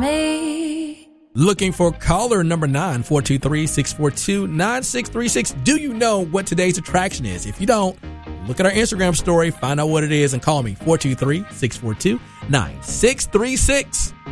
me. Looking for caller number 9, 423-642-9636. Do you know what today's attraction is? If you don't, look at our Instagram story, find out what it is, and call me, 423-642-9636.